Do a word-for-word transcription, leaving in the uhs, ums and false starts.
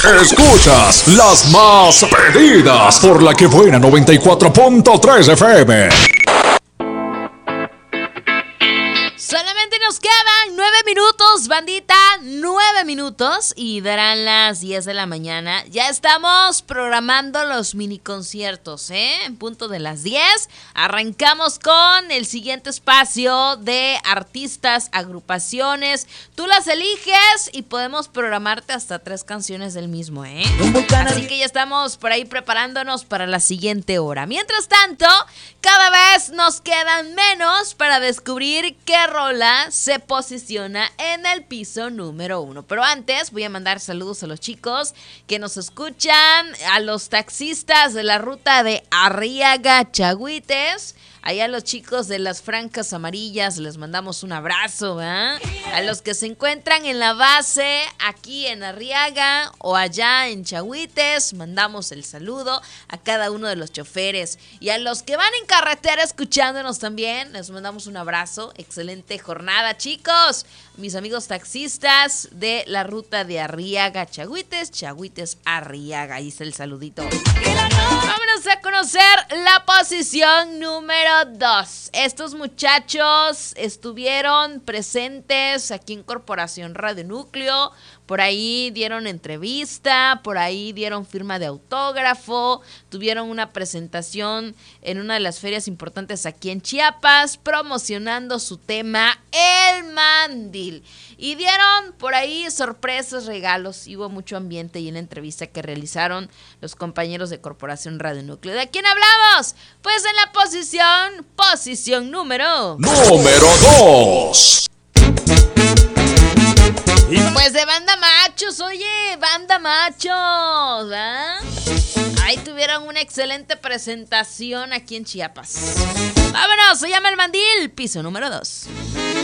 Escuchas las más pedidas por La Que Buena noventa y cuatro punto tres F M. Solamente nos quedan nueve minutos, bandita, nueve minutos y darán las diez de la mañana. Ya estamos programando los mini conciertos, ¿eh? En punto de las diez. Arrancamos con el siguiente espacio de artistas, agrupaciones. Tú las eliges y podemos programarte hasta tres canciones del mismo, ¿eh? Así que ya estamos por ahí preparándonos para la siguiente hora. Mientras tanto, cada vez nos quedan menos para descubrir qué rola se posiciona en el piso número uno. Pero antes voy a mandar saludos a los chicos que nos escuchan, a los taxistas de la ruta de Arriaga Chagüites. Allá a los chicos de las francas amarillas les mandamos un abrazo, ¿eh? A los que se encuentran en la base aquí en Arriaga o allá en Chagüites, mandamos el saludo a cada uno de los choferes. Y a los que van en carretera escuchándonos también, les mandamos un abrazo. Excelente jornada, chicos. Mis amigos taxistas de la ruta de Arriaga Chagüites, Chagüites Arriaga. Ahí está el saludito. Vámonos a conocer la posición número dos. Estos muchachos estuvieron presentes aquí en Corporación Radio Núcleo. Por ahí dieron entrevista, por ahí dieron firma de autógrafo, tuvieron una presentación en una de las ferias importantes aquí en Chiapas, promocionando su tema El Mandil. Y dieron por ahí sorpresas, regalos, y hubo mucho ambiente y en la entrevista que realizaron los compañeros de Corporación Radio Núcleo. ¿De quién hablamos? Pues en la posición, posición número... Número dos. Pues de Banda Machos, oye, Banda Machos, ¿verdad? Ahí tuvieron una excelente presentación aquí en Chiapas. Vámonos, se llama El Mandil, piso número dos.